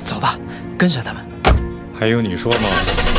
走吧，跟上他们。 还用你说吗？